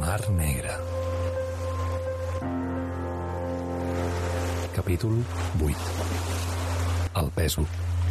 Mar Negra. Capítol 8. El Peso.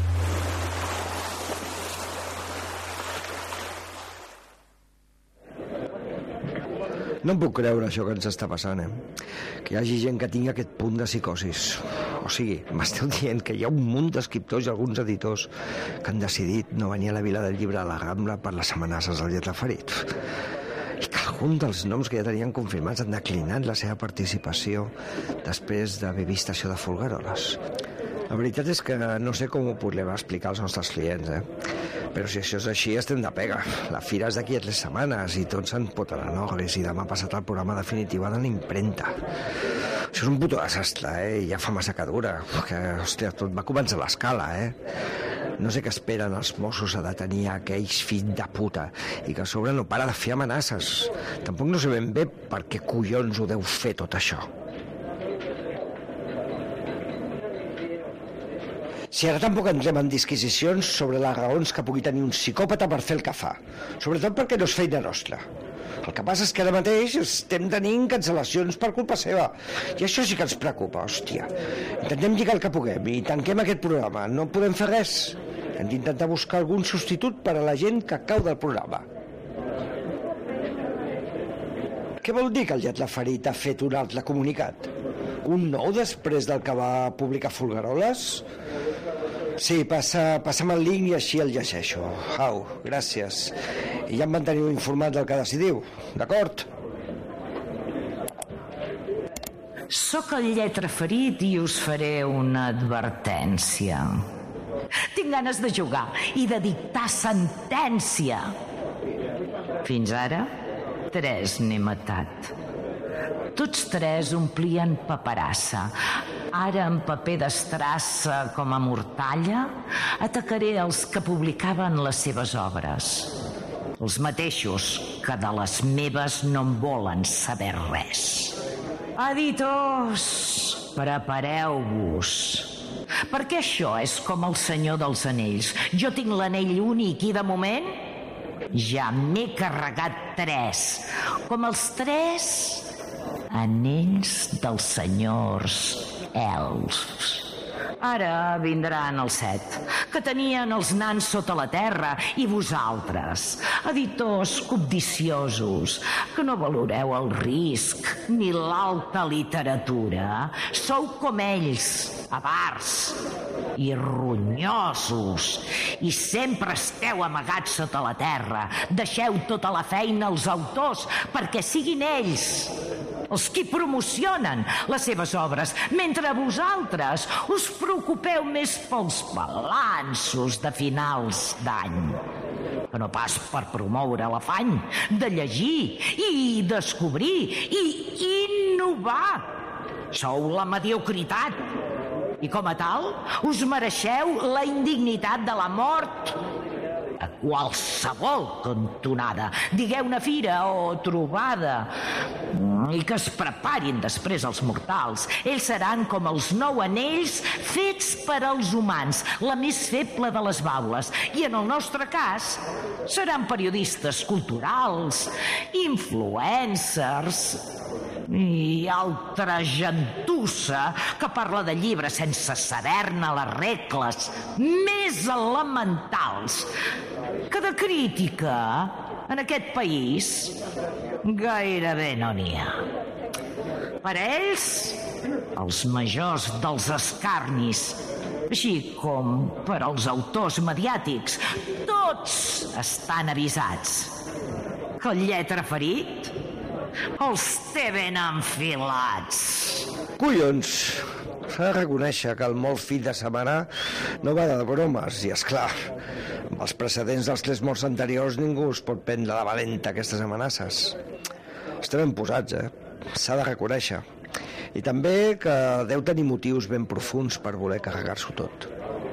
No em puc creure això que ens està passant, que hi hagi gent que tingui aquest punt de psicosis. O sigui, m'esteu dient que hi ha un munt d'escriptors i alguns editors que han decidit no venir a la Vila del Llibre a la Rambla per les amenaces del Lletreferit. I que algun dels noms que ja tenien confirmats han declinat la seva participació després d'haver vist això de Folgueroles. La veritat és que no sé com ho podrem explicar als nostres clients, Però si això és així, estem de pega. La fira és d'aquí a 3 setmanes i tots se'n potaran ogres i demà passat el programa definitiu de l'impremta. Això és un puto desastre, I ja fa massa que dura. Que, hòstia, tot va començar a l'escala, No sé què esperen els Mossos a detenir aquells fills de puta i que a sobre no para de fer amenaces. Tampoc no sé ben bé per què collons ho deu fer tot això. Si ara tampoc entrem en disquisicions sobre les raons que pugui tenir un psicòpata per fer el que fa, sobretot perquè no és feina nostra. El que passa és que ara mateix estem tenint cancel·lacions per culpa seva, i això sí que ens preocupa, hòstia. Intentem lligar el que puguem i tanquem aquest programa, no podem fer res. Hem d'intentar buscar algun substitut per a la gent que cau del programa. Què vol dir que el Lletreferit ha fet un altre comunicat? Un nou després del que va publicar Folgueroles? Sí, passa'm el link i així el llegeixo. Au, gràcies. I ja em manteniu informat del que decidiu, d'acord? Soc el Lletreferit i us faré una advertència. Tinc ganes de jugar i de dictar sentència. Fins ara, 3 n'he matat. Tots 3 omplien paperassa. Ara, en paper d'estrassa com a mortalla, atacaré els que publicaven les seves obres. Els mateixos que de les meves no en volen saber res. Editors, prepareu-vos. Perquè això és com el Senyor dels Anells. Jo tinc l'anell únic i, de moment, ja m'he carregat 3. Com els 3 anells dels senyors elfs. Ara vindran els 7, que tenien els nans sota la terra, i vosaltres, editors cobdiciosos, que no valoreu el risc ni l'alta literatura, sou com ells, avars i ronyosos, i sempre esteu amagats sota la terra. Deixeu tota la feina als autors perquè siguin ells els qui promocionen les seves obres, mentre vosaltres us preocupeu més pels balanços de finals d'any, que no pas per promoure l'afany de llegir i descobrir i innovar. Sou la mediocritat i, com a tal, us mereixeu la indignitat de la mort a qualsevol cantonada, digueu-ne fira o trobada, i que es preparin després els mortals. Ells seran com els 9 anells fets per als humans, la més feble de les baules, i en el nostre cas seran periodistes culturals, influencers i altra gentussa que parla de llibres sense saber-ne les regles més elementals, que de crítica en aquest país gairebé no n'hi ha. Per a ells, els majors dels escarnis, així com per als autors mediàtics, tots estan avisats que el Lletreferit els té ben enfilats. Collons! S'ha de reconèixer que el molt fi de setmana no va de bromes, i, esclar, amb els precedents dels 3 morts anteriors ningú es pot prendre la valenta aquestes amenaces. Estem ben posats, S'ha de reconèixer. I també que deu tenir motius ben profuns per voler carregar-s'ho tot.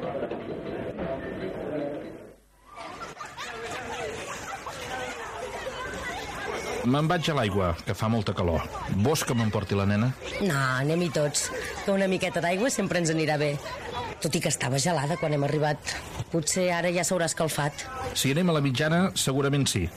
Me'n vaig a l'aigua, que fa molta calor. Vols que m'emporti la nena? No, anem-hi tots, que una miqueta d'aigua sempre ens anirà bé. Tot i que estava gelada quan hem arribat. Potser ara ja s'haurà escalfat. Si anem a la mitjana, segurament sí.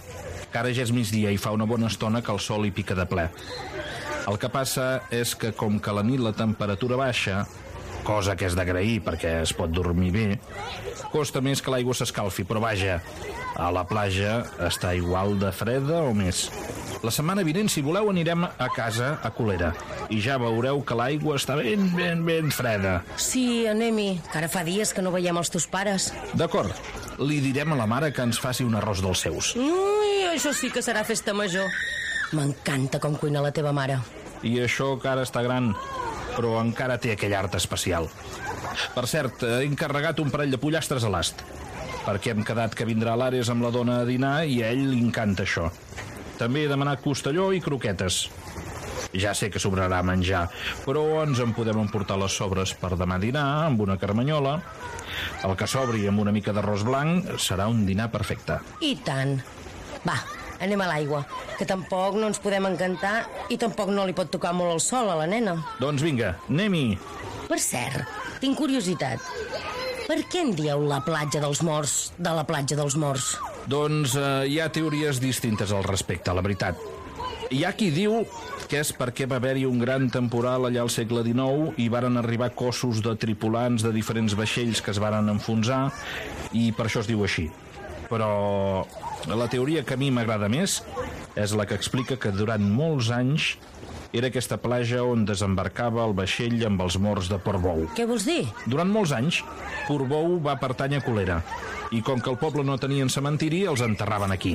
que ara ja és migdia i fa una bona estona que el sol hi pica de ple. El que passa és que com que a la nit la temperatura baixa, cosa que és d'agrair perquè es pot dormir bé, costa més que l'aigua s'escalfi, però vaja, a la platja està igual de freda o més. La setmana vinent, si voleu, anirem a casa a Colera i ja veureu que l'aigua està ben freda. Sí, anem-hi, que ara fa dies que no veiem els teus pares. D'acord, li direm a la mare que ens faci un arròs dels seus. Ui, això sí que serà festa major. M'encanta com cuina la teva mare. I això que ara està gran, però encara té aquell art especial. Per cert, he encarregat un parell de pollastres a l'ast, perquè hem quedat que vindrà l'Ares amb la dona a dinar i a ell li encanta això. També he demanat costelló i croquetes. Ja sé que sobrarà menjar, però ens en podem emportar les sobres per demà dinar amb una carmanyola. El que sobri amb una mica d'arròs blanc serà un dinar perfecte. I tant. Va, anem a l'aigua, que tampoc no ens podem encantar i tampoc no li pot tocar molt el sol a la nena. Doncs vinga, anem-hi. Per cert, tinc curiositat. Per què en dieu la platja dels morts de la platja dels morts? Doncs hi ha teories distintes al respecte, la veritat. Hi ha qui diu que és perquè va haver-hi un gran temporal allà al segle XIX i varen arribar cossos de tripulants de diferents vaixells que es varen enfonsar i per això es diu així. Però la teoria que a mi m'agrada més és la que explica que durant molts anys era aquesta platja on desembarcava el vaixell amb els morts de Portbou. Què vols dir? Durant molts anys, Portbou va pertànyer a Colera, i com que el poble no tenien cementiri, els enterraven aquí.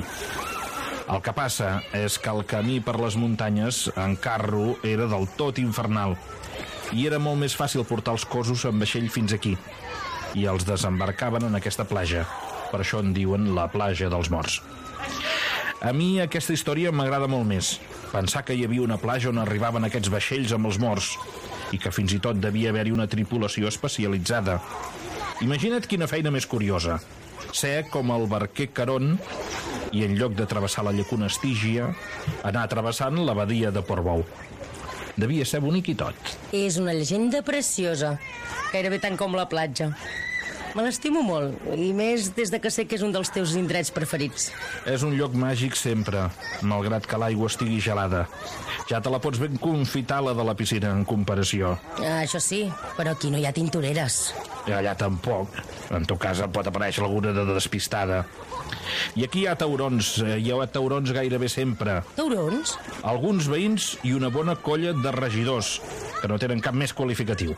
El que passa és que el camí per les muntanyes en carro era del tot infernal, i era molt més fàcil portar els cossos en vaixell fins aquí, i els desembarcaven en aquesta platja. Per això en diuen la platja dels morts. A mi aquesta història m'agrada molt més. Pensar que hi havia una platja on arribaven aquests vaixells amb els morts i que fins i tot devia haver-hi una tripulació especialitzada. Imagina't quina feina més curiosa. Ser com el barquer Caron i en lloc de travessar la llacuna Estígia, anar travessant la badia de Portbou. Devia ser bonic i tot. És una llegenda preciosa, gairebé tant com la platja. Me l'estimo molt, i més des de que sé que és un dels teus indrets preferits. És un lloc màgic sempre, malgrat que l'aigua estigui gelada. Ja te la pots ben confitar, la de la piscina, en comparació. Això sí, però aquí no hi ha tintoreres. I allà tampoc. En tot cas pot aparèixer alguna de despistada. I aquí hi ha taurons, hi ha taurons gairebé sempre. Taurons? Alguns veïns i una bona colla de regidors, que no tenen cap més qualificatiu.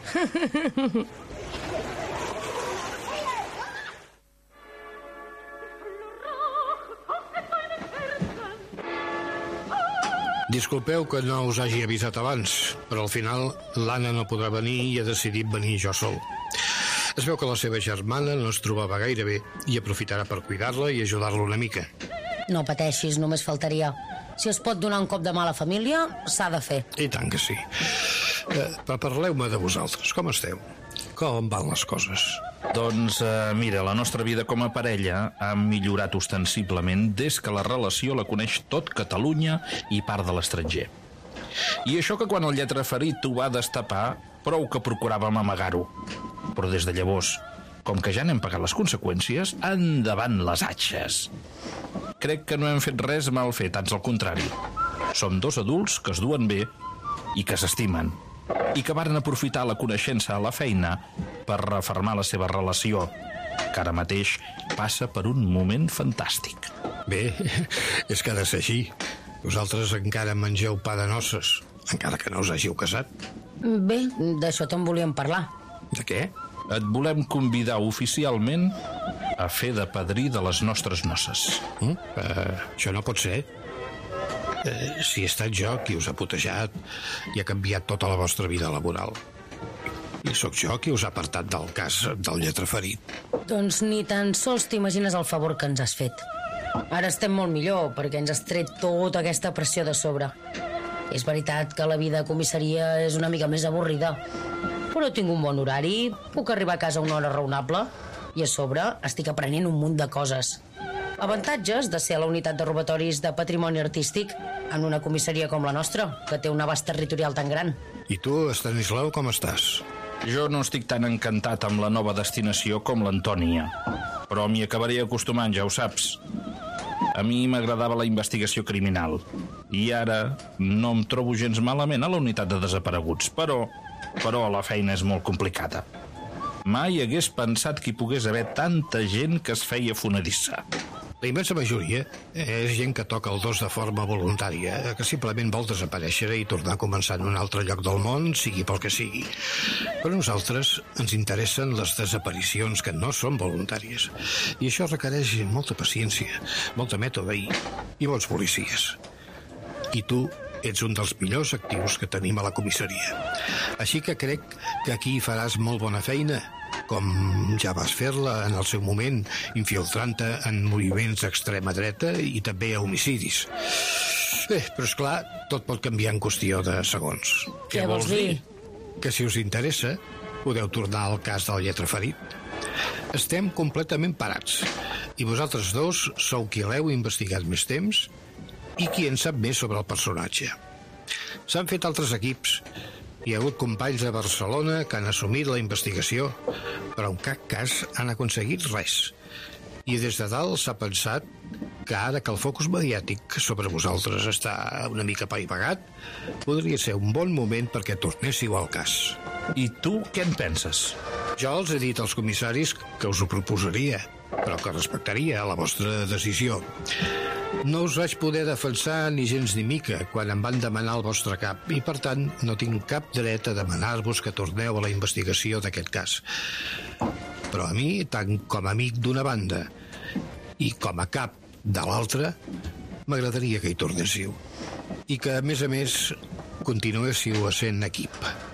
Disculpeu que no us hagi avisat abans, però al final l'Anna no podrà venir i he decidit venir jo sol. Es veu que la seva germana no es trobava gaire bé i aprofitarà per cuidar-la i ajudar-la una mica. No pateixis, només faltaria. Si es pot donar un cop de mà a la família, s'ha de fer. I tant que sí. Però parleu-me de vosaltres, com esteu? Com van les coses? Doncs, mira, la nostra vida com a parella ha millorat ostensiblement des que la relació la coneix tot Catalunya i part de l'estranger. I això que quan el lletraferit ho va destapar, prou que procuràvem amagar-ho. Però des de llavors, com que ja n'hem pagat les conseqüències, endavant les atxes. Crec que no hem fet res mal fet, ans al contrari. Som dos adults que es duen bé i que s'estimen, i que varen aprofitar la coneixença a la feina per refermar la seva relació, que ara mateix passa per un moment fantàstic. Bé, és que ha de ser així. Vosaltres encara mengeu pa de noces, encara que no us hàgiu casat. Bé, d'això te'n volíem parlar. De què? Et volem convidar oficialment a fer de padrí de les nostres noces. Això no pot ser. Si he estat jo qui us ha putejat i ha canviat tota la vostra vida laboral. I sóc jo qui us ha apartat del cas del lletraferit. Doncs ni tan sols t'imagines el favor que ens has fet. Ara estem molt millor perquè ens has tret tota aquesta pressió de sobre. És veritat que la vida a comissaria és una mica més avorrida, però tinc un bon horari, puc arribar a casa a una hora raonable i a sobre estic aprenent un munt de coses. Avantatges de ser a la unitat de robatoris de patrimoni artístic en una comissaria com la nostra, que té un abast territorial tan gran. I tu, Estanislau, com estàs? Jo no estic tan encantat amb la nova destinació com l'Antònia, però m'hi acabaré acostumant, ja ho saps. A mi m'agradava la investigació criminal. I ara no em trobo gens malament a la unitat de desapareguts. Però la feina és molt complicada. Mai hagués pensat que hi pogués haver tanta gent que es feia fonedissa. La immensa majoria és gent que toca el dos de forma voluntària, que simplement vol desaparèixer i tornar a començar en un altre lloc del món, sigui pel que sigui. Però a nosaltres ens interessen les desaparicions que no són voluntàries. I això requereix molta paciència, molta mètode i molts policies. I tu ets un dels millors actius que tenim a la comissaria. Així que crec que aquí faràs molt bona feina, com ja vas fer-la en el seu moment, infiltrant-te en moviments d'extrema dreta i també a homicidis. Bé, però esclar, tot pot canviar en qüestió de segons. Què vols dir? Que si us interessa, podeu tornar al cas del Lletraferit. Estem completament parats, i vosaltres dos sou qui l'heu investigat més temps i qui en sap més sobre el personatge. S'han fet altres equips. Hi ha hagut companys a Barcelona que han assumit la investigació, però en cap cas han aconseguit res. I des de dalt s'ha pensat que ara que el focus mediàtic sobre vosaltres està una mica apaivagat, podria ser un bon moment perquè tornéssiu al cas. I tu què en penses? Jo els he dit als comissaris que us ho proposaria, però que respectaria la vostra decisió. No us vaig poder defensar ni gens ni mica quan em van demanar el vostre cap i, per tant, no tinc cap dret a demanar-vos que torneu a la investigació d'aquest cas. Però a mi, tant com a amic d'una banda i com a cap de l'altra, m'agradaria que hi tornéssiu. I que, a més, continuéssiu essent equip.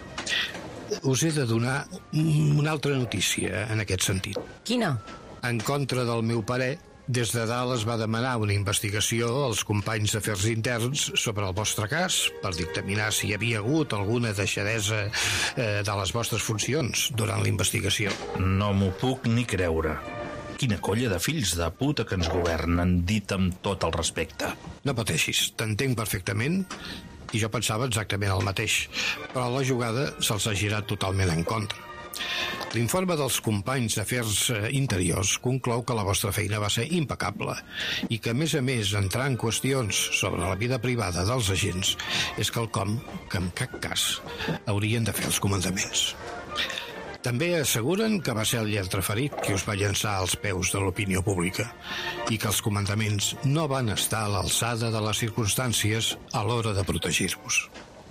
Us he de donar una altra notícia en aquest sentit. Quina? En contra del meu parer, des de dalt es va demanar una investigació als companys d'afers interns sobre el vostre cas per dictaminar si hi havia hagut alguna deixadesa de les vostres funcions durant la investigació. No m'ho puc ni creure. Quina colla de fills de puta que ens governen, dit amb tot el respecte. No pateixis, t'entenc perfectament i jo pensava exactament el mateix, però la jugada se'ls ha girat totalment en contra. L'informe dels companys d'afers interiors conclou que la vostra feina va ser impecable i que, a més, entrar en qüestions sobre la vida privada dels agents és quelcom que en cap cas haurien de fer els comandaments. També asseguren que va ser el Lletraferit qui us va llançar als peus de l'opinió pública i que els comandaments no van estar a l'alçada de les circumstàncies a l'hora de protegir-vos.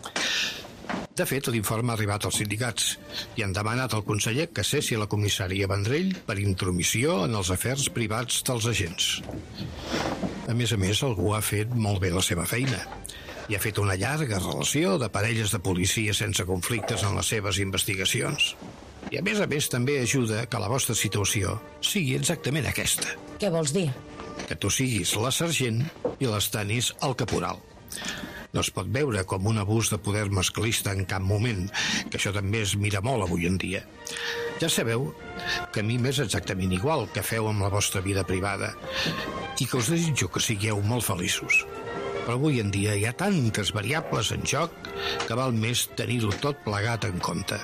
De fet, l'informe ha arribat als sindicats i han demanat al conseller que cessi la comissària Vendrell per intromissió en els afers privats dels agents. A més, algú ha fet molt bé la seva feina i ha fet una llarga relació de parelles de policia sense conflictes en les seves investigacions. I a més, també ajuda que la vostra situació sigui exactament aquesta. Què vols dir? Que tu siguis la sergent i l'Estanis el caporal. No es pot veure com un abús de poder masclista en cap moment, que això també es mira molt avui en dia. Ja sabeu que a mi m'és exactament igual que feu amb la vostra vida privada i que us desitjo que sigueu molt feliços. Però avui en dia hi ha tantes variables en joc que val més tenir-ho tot plegat en compte.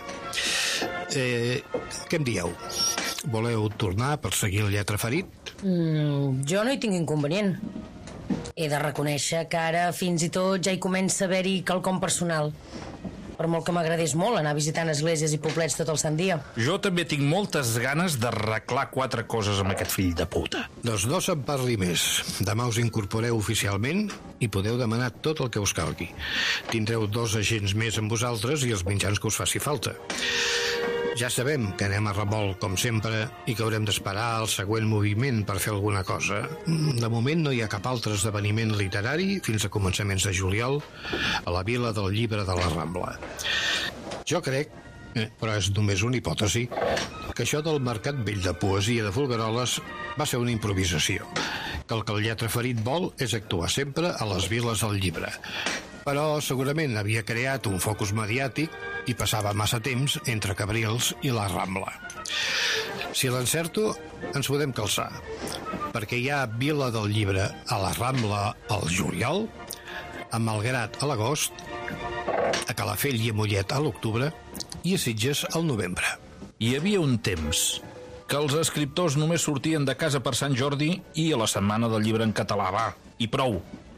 Què em dieu? Voleu tornar a perseguir el Lletraferit? Jo no hi tinc inconvenient. He de reconèixer que ara fins i tot ja hi comença a haver-hi quelcom personal. Per molt que m'agradés molt anar visitant esglésies i poblets tot el sant dia. Jo també tinc moltes ganes d'arreglar 4 coses amb aquest fill de puta. Doncs no se'n parli més. Demà us incorporeu oficialment i podeu demanar tot el que us calgui. Tindreu 2 agents més amb vosaltres i els mitjans que us faci falta. Ja sabem que anem a remolc, com sempre, i que haurem d'esperar el següent moviment per fer alguna cosa. De moment no hi ha cap altre esdeveniment literari fins a començaments de juliol a la Vila del Llibre de la Rambla. Jo crec, però és només una hipòtesi, que això del Mercat Vell de Poesia de Folgueroles va ser una improvisació, que el Lletraferit vol és actuar sempre a les viles del llibre. Però segurament havia creat un focus mediàtic i passava massa temps entre Cabrils i la Rambla. Si l'encerto, ens podem calçar, perquè hi ha Vila del Llibre a la Rambla al juliol, a Malgrat a l'agost, a Calafell i a Mollet a l'octubre i a Sitges al novembre. Hi havia un temps que els escriptors només sortien de casa per Sant Jordi i a la setmana del llibre en català, va, i prou.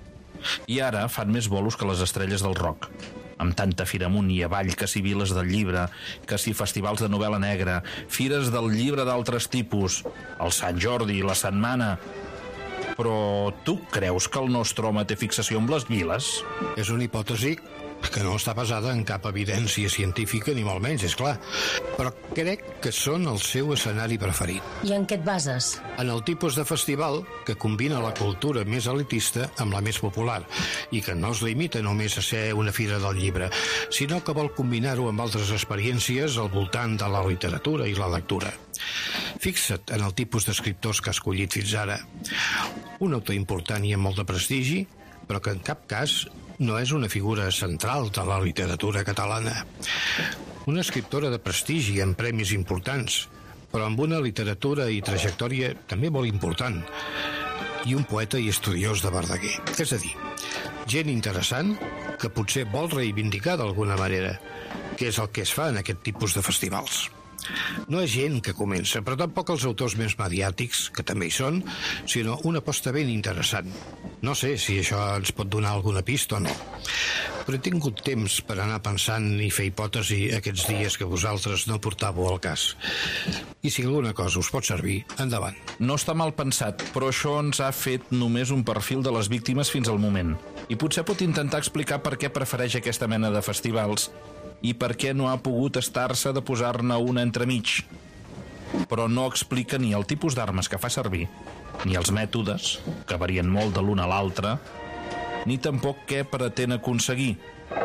I ara fan més bolos que les estrelles del rock, amb tanta fira amunt i avall, que si viles del llibre, que si festivals de novel·la negra, fires del llibre d'altres tipus, el Sant Jordi, la setmana... Però tu creus que el nostre home té fixació amb les viles? És una hipòtesi que no està basada en cap evidència científica, ni molt menys, és clar. Però crec que són el seu escenari preferit. I en què et bases? En el tipus de festival que combina la cultura més elitista amb la més popular i que no es limita només a ser una fira del llibre, sinó que vol combinar-ho amb altres experiències al voltant de la literatura i la lectura. Fixa't en el tipus d'escriptors que ha escollit fins ara. Un autor important i amb molt de prestigi, però que en cap cas no és una figura central de la literatura catalana. Una escriptora de prestigi amb premis importants, però amb una literatura i trajectòria també molt important, i un poeta i estudiós de Verdaguer. És a dir, gent interessant que potser vol reivindicar d'alguna manera, que és el que es fa en aquest tipus de festivals. No és gent que comença, però tampoc els autors més mediàtics, que també hi són, sinó una aposta ben interessant. No sé si això ens pot donar alguna pista o no, però he tingut temps per anar pensant i fer hipòtesi aquests dies que vosaltres no portàveu al cas. I si alguna cosa us pot servir, endavant. No està mal pensat, però això ens ha fet només un perfil de les víctimes fins al moment. I potser pot intentar explicar per què prefereix aquesta mena de festivals i per què no ha pogut estar-se de posar-ne una entremig. Però no explica ni el tipus d'armes que fa servir, ni els mètodes, que varien molt de l'un a l'altre, ni tampoc què pretén aconseguir.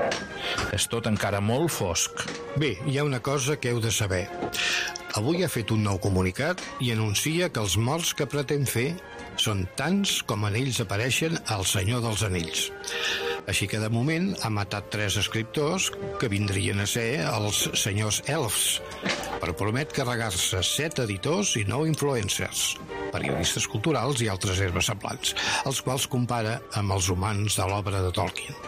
És tot encara molt fosc. Bé, hi ha una cosa que heu de saber. Avui ha fet un nou comunicat i anuncia que els morts que pretén fer són tants com anells apareixen al Senyor dels Anells. Així que de moment ha matat 3 escriptors que vindrien a ser els senyors elfs, però promet carregar-se 7 editors i 9 influencers, periodistes culturals i altres herbes semblants, els quals compara amb els humans de l'obra de Tolkien.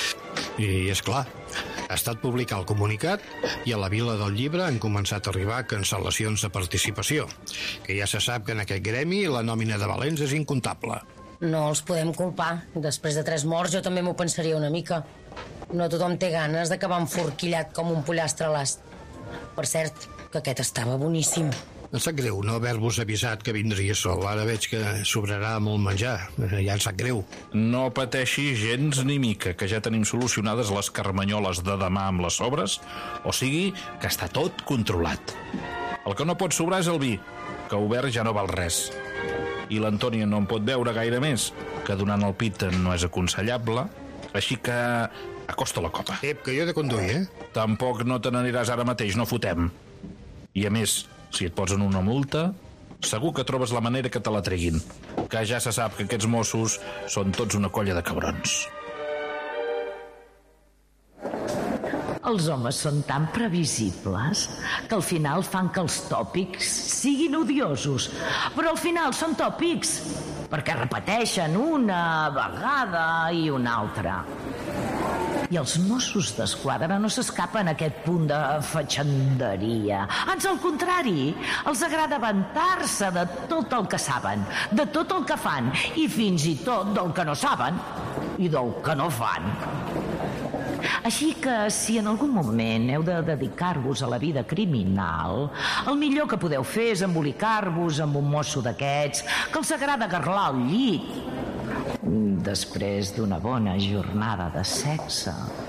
I, és clar, ha estat publicat el comunicat i a la Vila del Llibre han començat a arribar cancel·lacions de participació, que ja se sap que en aquest gremi la nòmina de valents és incontable. No els podem culpar. Després de 3 morts jo també m'ho pensaria una mica. No tothom té ganes d'acabar enforquillat com un pollastre a l'ast. Per cert, que aquest estava boníssim. Em sap greu no haver-vos avisat que vindria sol. Ara veig que sobrarà molt menjar. Ja em sap greu. No pateixi gens ni mica, que ja tenim solucionades les carmanyoles de demà amb les sobres, o sigui que està tot controlat. El que no pot sobrar és el vi, que obert ja no val res. I l'Antònia no en pot beure gaire més, que donant el pit no és aconsellable, així que acosta la copa. Ep, que jo he de conduir, Tampoc no te n'aniràs ara mateix, no fotem. I a més, si et posen una multa, segur que trobes la manera que te la treguin, que ja se sap que aquests Mossos són tots una colla de cabrons. Els homes són tan previsibles que al final fan que els tòpics siguin odiosos. Però al final són tòpics perquè repeteixen una vegada i una altra. I els Mossos d'Esquadra no s'escapen a aquest punt de fatxenderia. Ans al contrari, els agrada vantar-se de tot el que saben, de tot el que fan i fins i tot del que no saben i del que no fan. Així que si en algun moment heu de dedicar-vos a la vida criminal, el millor que podeu fer és embolicar-vos amb un mosso d'aquests que els agrada garlar al llit després d'una bona jornada de sexe.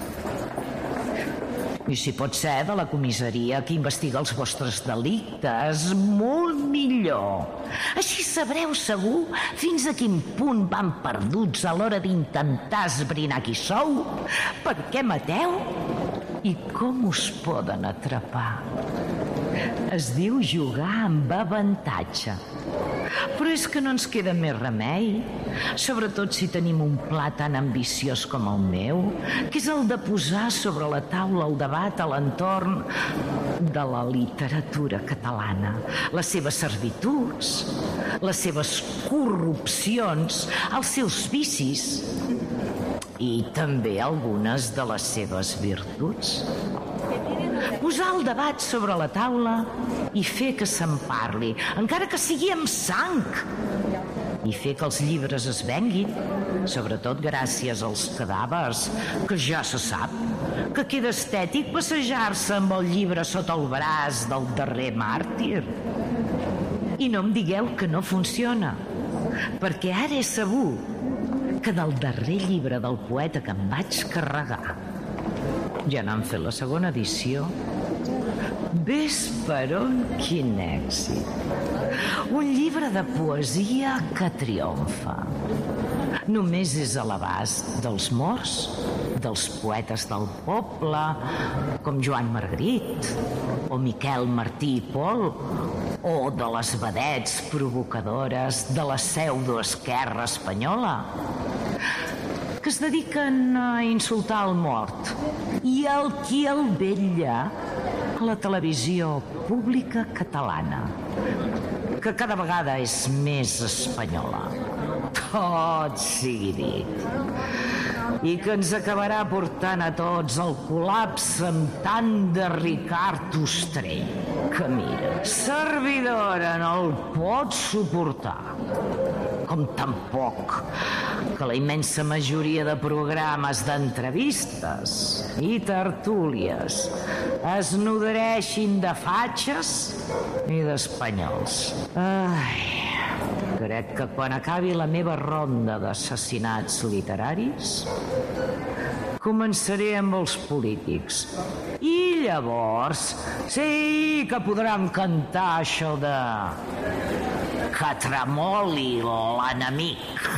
I si pot ser de la comissaria que investiga els vostres delictes, molt millor. Així sabreu segur fins a quin punt van perduts a l'hora d'intentar esbrinar qui sou, per què mateu i com us poden atrapar. Es diu jugar amb avantatge. Però és que no ens queda més remei, sobretot si tenim un pla tan ambiciós com el meu, que és el de posar sobre la taula el debat a l'entorn de la literatura catalana, les seves servituds, les seves corrupcions, els seus vicis i també algunes de les seves virtuts. Posar el debat sobre la taula i fer que se'n parli, encara que sigui amb sang. I fer que els llibres es venguin, sobretot gràcies als cadàvers, que ja se sap que queda estètic passejar-se amb el llibre sota el braç del darrer màrtir. I no em digueu que no funciona, perquè ara he sabut que del darrer llibre del poeta que em vaig carregar ja n'han fet la segona edició. Ves per on, quin èxit. Un llibre de poesia que triomfa. Només és a l'abast dels morts, dels poetes del poble, com Joan Margarit, o Miquel Martí i Pol, o de les vedets provocadores de la pseudoesquerra espanyola, que es dediquen a insultar el mort i el qui el vetlla a la televisió pública catalana, que cada vegada és més espanyola. Tot sigui dit. I que ens acabarà portant a tots al col·lapse amb tant de Ricard Ostrell, que mira, servidora no el pot suportar. Com tampoc que la immensa majoria de programes d'entrevistes i tertúlies es nodreixin de fatxes i d'espanyols. Crec que quan acabi la meva ronda d'assassinats literaris començaré amb els polítics. I llavors sí que podrem cantar això de que tremoli l'enemic.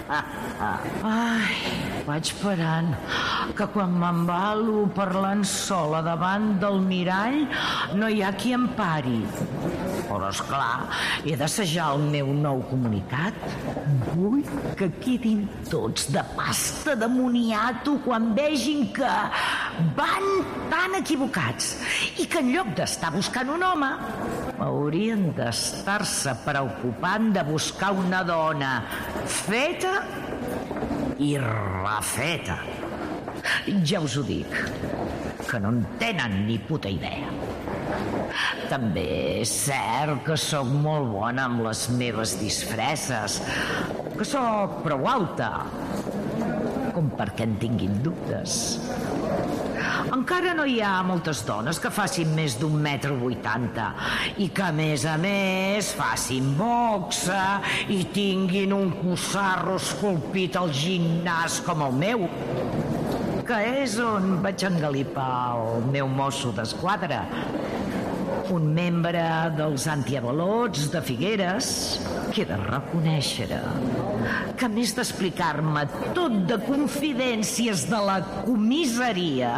Vaig parant, que quan m'embalo parlant sola davant del mirall no hi ha qui em pari. Però, esclar, he d'assajar el meu nou comunicat. Vull que quedin tots de pasta de moniato quan vegin que van tan equivocats i que en lloc d'estar buscant un home haurien d'estar-se preocupant de buscar una dona feta i refeta. Ja us ho dic, que no en tenen ni puta idea. També és cert que sóc molt bona amb les meves disfresses, que sóc prou alta, com perquè en tinguin dubtes. Encara no hi ha moltes dones que facin més d'1,80 m i que, a més, facin boxa i tinguin un cosarro esculpit al gimnàs com el meu, que és on vaig engalipar el meu mosso d'esquadra, un membre dels antiavalots de Figueres, que he de reconèixer que, a més d'explicar-me tot de confidències de la comissaria,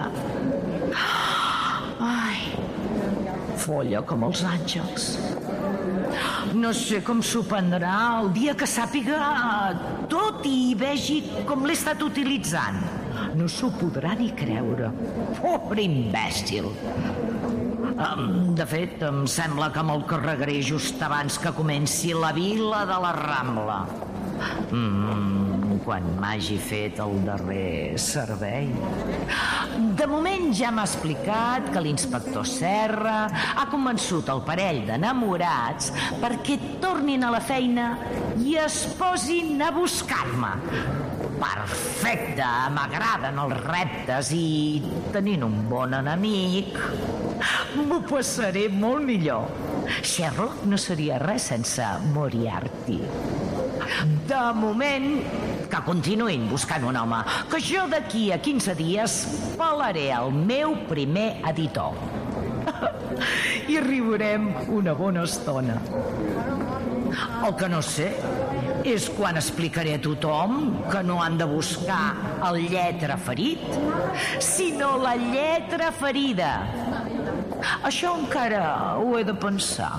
folla com els àngels. No sé com s'ho prendrà el dia que sàpiga tot i vegi com l'he estat utilitzant. No s'ho podrà ni creure. Pobre imbècil. De fet, em sembla que me'l carregaré just abans que comenci la vila de la Rambla. Quan m'hagi fet el darrer servei. De moment ja m'ha explicat que l'inspector Serra ha convençut el parell d'enamorats perquè tornin a la feina i es posin a buscar-me. Perfecte, m'agraden els reptes i tenint un bon enemic m'ho passaré molt millor. Sherlock no seria res sense Moriarty. De moment, que continuïn buscant un home, que jo d'aquí a 15 dies pelaré el meu primer editor. I riurem una bona estona. El que no sé és quan explicaré a tothom que no han de buscar el lletre ferit, sinó la lletra ferida. Això encara ho he de pensar.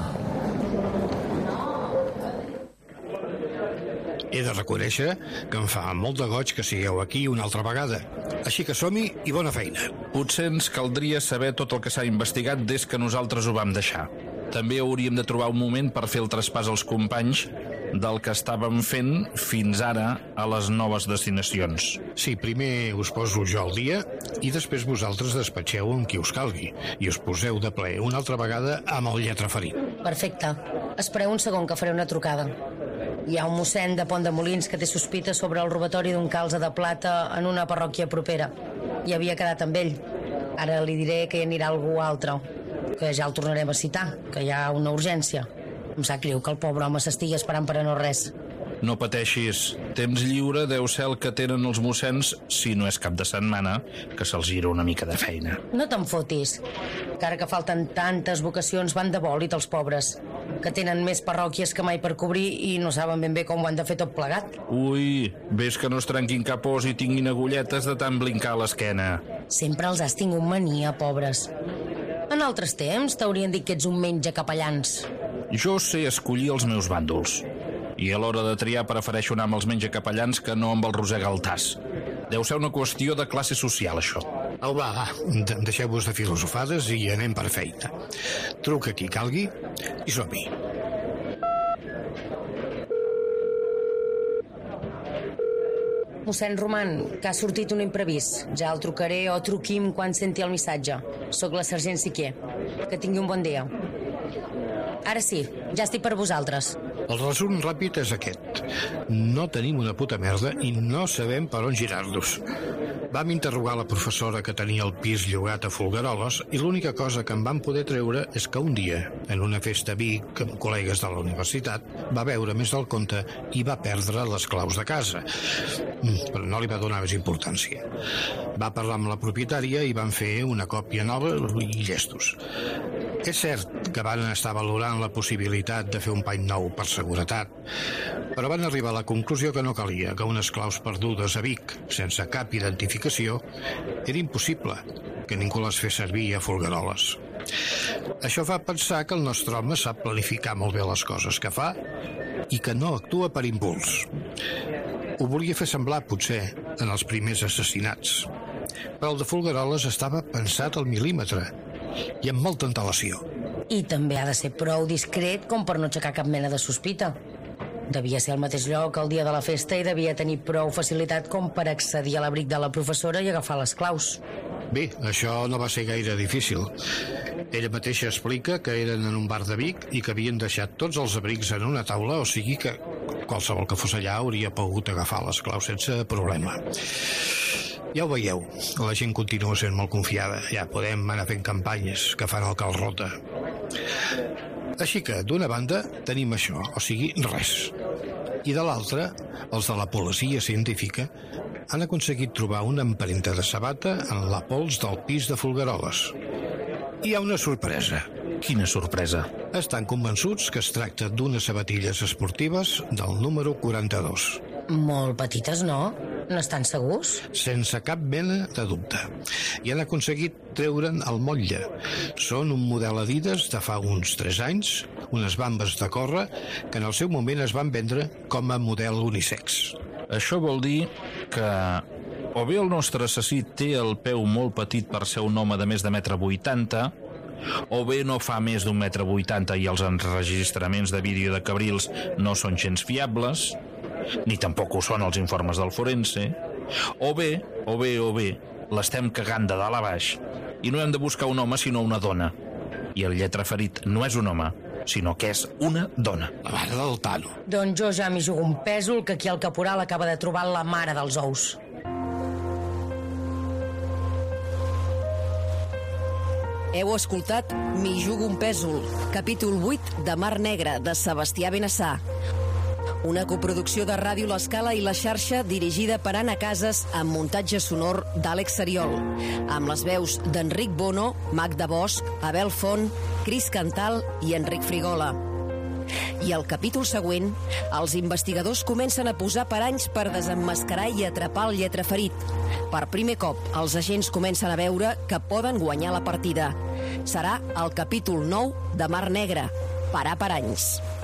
He de reconèixer que em fa molt de goig que sigueu aquí una altra vegada. Així que som-hi i bona feina. Potser ens caldria saber tot el que s'ha investigat des que nosaltres ho vam deixar. També hauríem de trobar un moment per fer el traspàs als companys del que estàvem fent fins ara a les noves destinacions. Sí, primer us poso jo al dia i després vosaltres despatxeu amb qui us calgui i us poseu de ple una altra vegada amb el lletraferit. Perfecte. Espereu un segon que faré una trucada. Hi ha un mossèn de Pont de Molins que té sospita sobre el robatori d'un calze de plata en una parròquia propera. I havia quedat amb ell. Ara li diré que hi anirà algú altre, que ja el tornarem a citar, que hi ha una urgència. Em sap greu que el pobre home s'estigui esperant per a no res. No pateixis, temps lliure deu ser el que tenen els mossens, si no és cap de setmana, que se'ls gira una mica de feina. No te'n fotis, que ara que falten tantes vocacions van de bòlit els pobres, que tenen més parròquies que mai per cobrir i no saben ben bé com ho han de fer tot plegat. Ui, ves que no es trenquin cap os i tinguin agulletes de tant blincar a l'esquena. Sempre els has tingut mania, pobres. En altres temps t'haurien dit que ets un menja capellans. Jo sé escollir els meus bàndols. I a l'hora de triar prefereixo anar amb els menja capellans que no amb el Roser Galtàs. Deu ser una qüestió de classe social, això. Au, va, deixeu-vos de filosofades i anem per feina. Truca qui calgui i som-hi. Mossèn Roman, que ha sortit un imprevist. Ja el trucaré o truqui'm quan senti el missatge. Soc la sergent Siquer. Que tingui un bon dia. Ara sí, ja estic per vosaltres. El resum ràpid és aquest. No tenim una puta merda i no sabem per on girar-nos. Vam interrogar la professora que tenia el pis llogat a Folgueroles i l'única cosa que em van poder treure és que un dia, en una festa a Vic amb col·legues de la universitat, va beure més del compte i va perdre les claus de casa. Però no li va donar més importància. Va parlar amb la propietària i van fer una còpia nova i llestos. És cert que van estar valorant la possibilitat de fer un pany nou per seguretat, però van arribar a la conclusió que no calia, que unes claus perdudes a Vic, sense cap identificació, era impossible que ningú les fes servir a Folgueroles. Això fa pensar que el nostre home sap planificar molt bé les coses que fa i que no actua per impuls. Ho volia fer semblar, potser, en els primers assassinats, però el de Folgueroles estava pensat al mil·límetre i amb molta antelació. I també ha de ser prou discret com per no aixecar cap mena de sospita. Devia ser al mateix lloc el dia de la festa i devia tenir prou facilitat com per accedir a l'abric de la professora i agafar les claus. Bé, això no va ser gaire difícil. Ella mateixa explica que eren en un bar de Vic i que havien deixat tots els abrics en una taula, o sigui que qualsevol que fos allà hauria pogut agafar les claus sense problema. Ja ho veieu, la gent continua sent molt confiada. Ja podem anar fent campanyes que fan el cal rota. Així que, d'una banda, tenim això, o sigui, res. I de l'altra, els de la policia científica han aconseguit trobar una empremta de sabata en la pols del pis de Folgueroles. I hi ha una sorpresa. Quina sorpresa? Estan convençuts que es tracta d'unes sabatilles esportives del número 42. Molt petites, no? No estan segurs? Sense cap mena de dubte. I han aconseguit treure'n el motlle. Són un model Adidas de fa uns 3 anys, unes bambes de córrer que en el seu moment es van vendre com a model unisex. Això vol dir que o bé el nostre assassí té el peu molt petit per ser un home de més de 1,80 m, o bé no fa més d'1,80 m i els enregistraments de vídeo de Cabrils no són gens fiables, ni tampoc ho són els informes del forense, o bé, l'estem cagant de dalt a baix i no hem de buscar un home sinó una dona. I el lletraferit no és un home, sinó que és una dona. La mare del Tano. Doncs jo ja m'hi jugo un pèsol que aquí el caporal acaba de trobar la mare dels ous. Heu escoltat M'hi jugo un pèsol, capítol 8 de Mar Negra, de Sebastià Benassà. Una coproducció de Ràdio L'Escala i La Xarxa dirigida per Anna Casas amb muntatge sonor d'Àlex Seriol, amb les veus d'Enric Bono, Magda Bosch, Abel Font, Cris Cantal i Enric Frigola. I al capítol següent, els investigadors comencen a posar paranys per desemmascarar i atrapar el lletraferit. Per primer cop, els agents comencen a veure que poden guanyar la partida. Serà el capítol 9 de Mar Negra, Parar paranys.